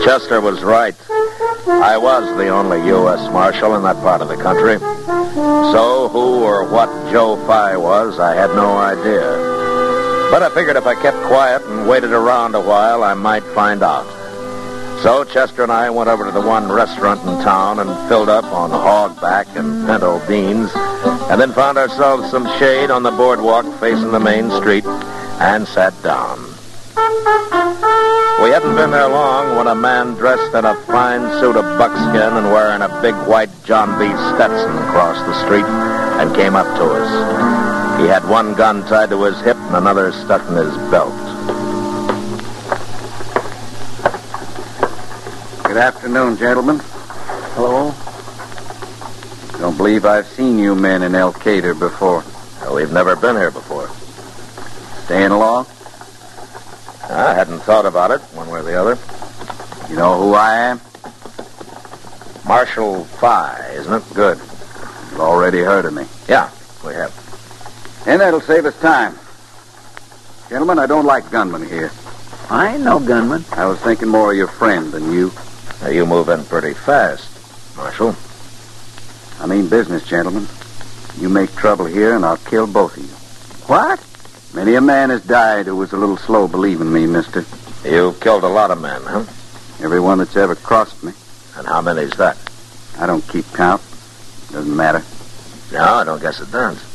Chester was right. I was the only U.S. Marshal in that part of the country. So who or what Joe Fye was, I had no idea. But I figured if I kept quiet and waited around a while, I might find out. So Chester and I went over to the one restaurant in town and filled up on hogback and pinto beans, and then found ourselves some shade on the boardwalk facing the main street and sat down. We hadn't been there long when a man dressed in a fine suit of buckskin and wearing a big white John B. Stetson crossed the street and came up to us. He had one gun tied to his hip and another stuck in his belt. Good afternoon, gentlemen. Hello. Don't believe I've seen you men in El Cader before. We've never been here before. Staying along? I hadn't thought about it, one way or the other. You know who I am? Marshal Fye, isn't it? Good. You've already heard of me. Yeah, we have. And that'll save us time. Gentlemen, I don't like gunmen here. I ain't no gunman. I was thinking more of your friend than you. Now, you move in pretty fast, Marshal. I mean business, gentlemen. You make trouble here, and I'll kill both of you. What? Many a man has died who was a little slow believing me, mister. You've killed a lot of men, huh? Everyone that's ever crossed me. And how many's that? I don't keep count. Doesn't matter. No, I don't guess it does.